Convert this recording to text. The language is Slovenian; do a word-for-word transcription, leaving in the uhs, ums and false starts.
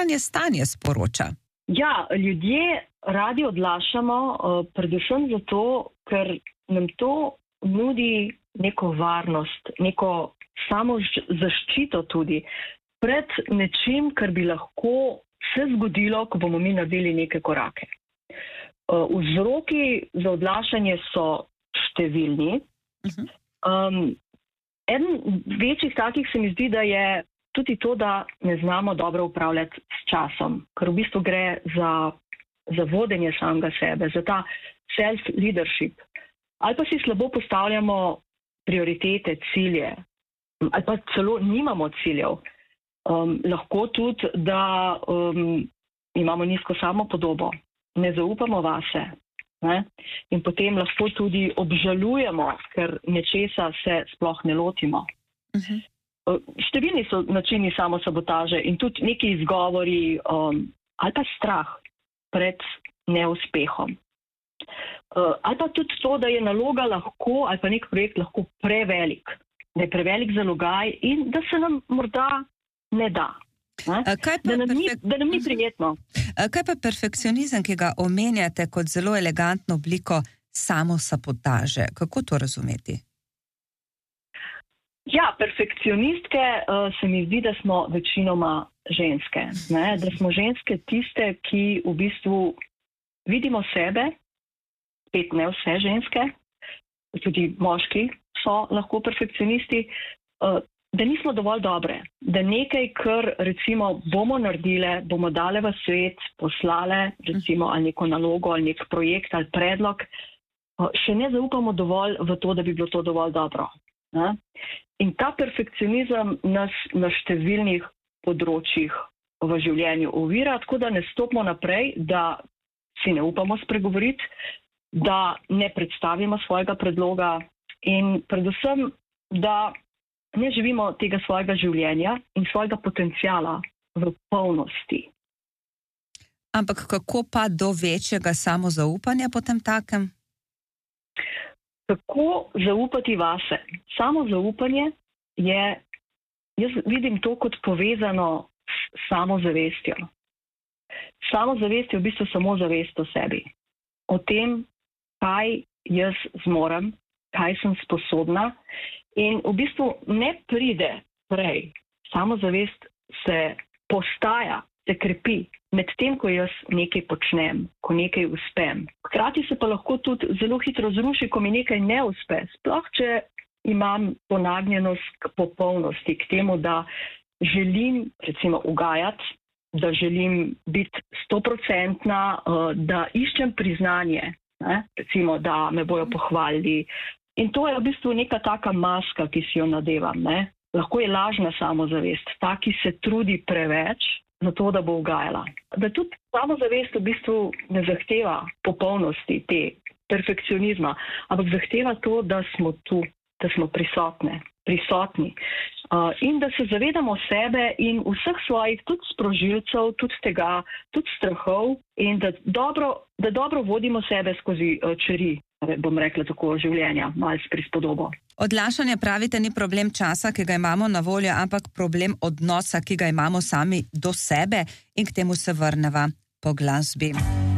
notranje stanje sporoča? Ja, ljudje radi odlašamo, predvsem zato, ker nam to nudi neko varnost, neko samozaščito tudi pred nečim, kar bi lahko se zgodilo, ko bomo mi naredili neke korake. Vzroki za odlašanje so številni. Uh-huh. Um, eden večjih takih se mi zdi, da je tudi to, da ne znamo dobro upravljati s časom, ker v bistvu gre za, za vodenje samega sebe, za ta self-leadership. Ali pa si slabo postavljamo prioritete, cilje, ali pa celo nimamo ciljev. Um, lahko tudi, da um, imamo nizko samopodobo, ne zaupamo vase. Ne? In potem lahko tudi obžalujemo, ker nečesa se sploh ne lotimo. Uh-huh. Številni so načini samosabotaže in tudi neki izgovori um, ali pa strah pred neuspehom. Uh, ali pa tudi to, da je naloga lahko ali pa nek projekt lahko prevelik, da je prevelik zalogaj in da se nam morda ne da. Ne? Da, nam ni, da nam ni prijetno. Kaj pa perfekcionizem, ki ga omenjate kot zelo elegantno obliko samosabotaže? Kako to razumeti? Ja, perfekcionistke uh, se mi zdi, da smo večinoma ženske. Ne? Da smo ženske tiste, ki v bistvu vidimo sebe, spet ne vse ženske, tudi moški so lahko perfekcionisti, uh, da nismo dovolj dobre, da nekaj, kar recimo bomo naredile, bomo dale v svet, poslale recimo ali neko nalogo ali nek projekt ali predlog, uh, še ne zaupamo dovolj v to, da bi bilo to dovolj dobro. Ne? In ta perfekcionizem nas na številnih področjih v življenju ovira, tako da ne stopimo naprej, da si ne upamo spregovoriti, da ne predstavimo svojega predloga in predvsem, da ne živimo tega svojega življenja in svojega potenciala v polnosti. Ampak kako pa do večjega samozaupanja potem takem? Kako zaupati vase? Samo zaupanje je, jaz vidim to kot povezano s samozavestjo. Samozavest je v bistvu samo zavest o sebi. O tem, kaj jaz zmorem, kaj sem sposobna in v bistvu ne pride prej. Samozavest se postaja, se krepi med tem, ko jaz nekaj počnem, ko nekaj uspem. Hkrati se pa lahko tudi zelo hitro zruši, ko mi nekaj ne uspe. Sploh, če imam ponagnjenost k popolnosti, k temu, da želim recimo ugajati, da želim biti stoprocentna, da iščem priznanje, ne? Recimo, da me bojo pohvalili. In to je v bistvu neka taka maska, ki si jo nadevam. Ne? Lahko je lažna samozavest, ta, ki se trudi preveč, zato, da bo ugajala. Da tudi samozavest v bistvu ne zahteva popolnosti, te perfekcionizma, ampak zahteva to, da smo tu, da smo prisotne, prisotni. Uh, in da se zavedamo sebe in vseh svojih, tudi sprožilcev, tudi tega, tudi strahov in da dobro, da dobro vodimo sebe skozi uh, čeri, bom rekla tako, življenja, malo s prispodobo. Odlašanje, pravite, ni problem časa, ki ga imamo na voljo, ampak problem odnosa, ki ga imamo sami do sebe in k temu se vrneva po glasbi.